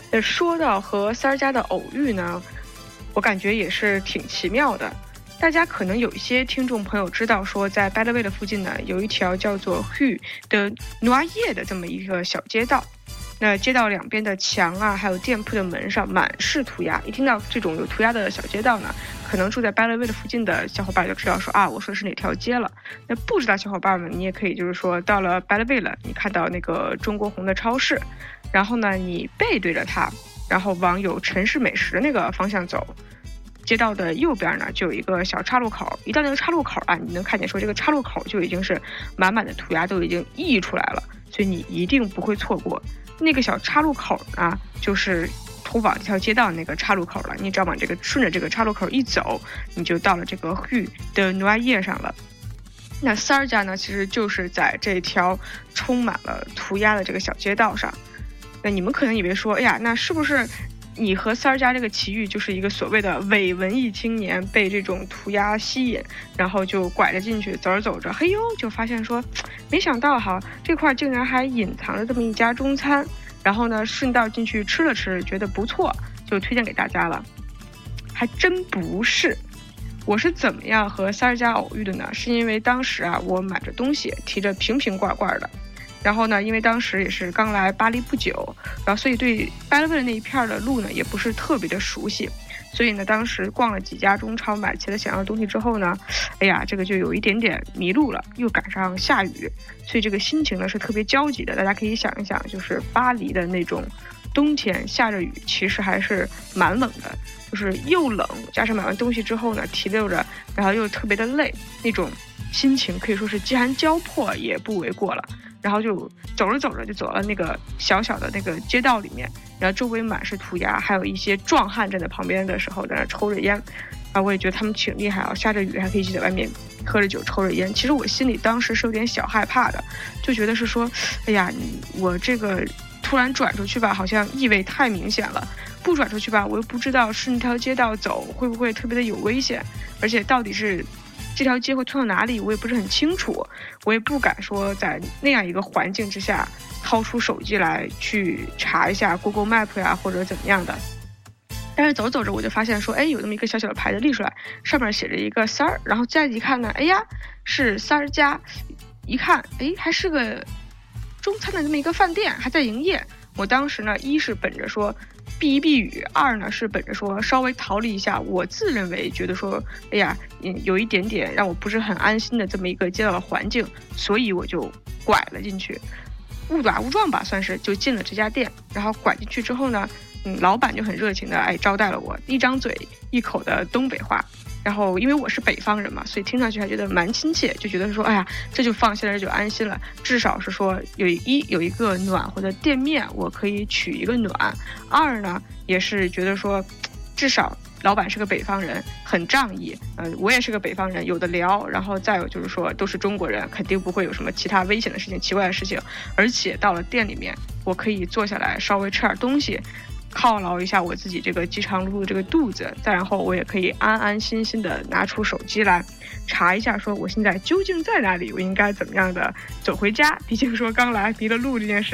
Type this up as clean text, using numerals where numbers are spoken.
说到和三儿家的偶遇呢，我感觉也是挺奇妙的。大家可能有一些听众朋友知道说，在 Belleville 的附近呢，有一条叫做 Rue de Noailles 的这么一个小街道。那街道两边的墙啊，还有店铺的门上满是涂鸦。一听到这种有涂鸦的小街道呢，可能住在 Belleville 附近的小伙伴就知道说啊，我说的是哪条街了。那不知道小伙伴们，你也可以就是说到了 Belleville， 你看到那个中国红的超市，然后呢，你背对着它，然后往有城市美食的那个方向走。街道的右边呢，就有一个小岔路口。一到那个岔路口啊，你能看见说这个岔路口就已经是满满的涂鸦，都已经溢出来了，所以你一定不会错过。那个小岔路口呢，就是通往这条街道的那个岔路口了。你只要往顺着这个岔路口一走，你就到了这个 Rue de Noailles 上了。那三儿家呢，其实就是在这条充满了涂鸦的这个小街道上。那你们可能以为说，哎呀，那是不是你和三儿家这个奇遇就是一个所谓的伪文艺青年被这种涂鸦吸引，然后就拐着进去，走着走着，嘿呦，就发现说，没想到哈，这块竟然还隐藏着这么一家中餐，然后呢，顺道进去吃了吃，觉得不错，就推荐给大家了。还真不是。我是怎么样和三儿家偶遇的呢？是因为当时啊，我买着东西，提着瓶瓶罐罐的。然后呢，因为当时也是刚来巴黎不久，然后所以对巴黎的那一片的路呢也不是特别的熟悉，所以呢当时逛了几家中超，买齐了想要的东西之后呢，哎呀，这个就有一点点迷路了，又赶上下雨，所以这个心情呢是特别焦急的。大家可以想一想，就是巴黎的那种冬天下着雨，其实还是蛮冷的，就是又冷，加上买完东西之后呢提溜着，然后又特别的累，那种心情可以说是饥寒交迫也不为过了。然后就走着走着就走到那个小小的那个街道里面，然后周围满是涂鸦，还有一些壮汉站在旁边的时候在那抽着烟，啊，我也觉得他们挺厉害啊，下着雨还可以一起在外面喝着酒抽着烟。其实我心里当时是有点小害怕的，就觉得是说，哎呀，我这个突然转出去吧，好像意味太明显了，不转出去吧，我又不知道顺条街道走会不会特别的有危险，而且到底是这条街会通到哪里我也不是很清楚，我也不敢说在那样一个环境之下掏出手机来去查一下 Google Map 呀或者怎么样的。但是走走着我就发现说，哎，有那么一个小小的牌子立出来，上面写着一个三儿，然后再一看呢，哎呀，是三儿家，一看，哎，还是个中餐的这么一个饭店，还在营业。我当时呢，一是本着说避一避雨，二呢是本着说稍微逃离一下我自认为觉得说，哎呀，有一点点让我不是很安心的这么一个街道的环境，所以我就拐了进去，误打误撞吧，算是就进了这家店。然后拐进去之后呢，老板就很热情的招待了我，一张嘴一口的东北话。然后因为我是北方人嘛，所以听上去还觉得蛮亲切，就觉得说，哎呀，这就放心了，这就安心了，至少是说有一个暖和的店面，我可以取一个暖。二呢，也是觉得说，至少老板是个北方人，很仗义，我也是个北方人，有的聊。然后再有就是说，都是中国人，肯定不会有什么其他危险的事情、奇怪的事情。而且到了店里面，我可以坐下来稍微吃点东西，犒劳一下我自己这个饥肠辘辘的这个肚子，再然后我也可以安安心心的拿出手机来查一下，说我现在究竟在哪里，我应该怎么样的走回家。毕竟说刚来迷了路这件事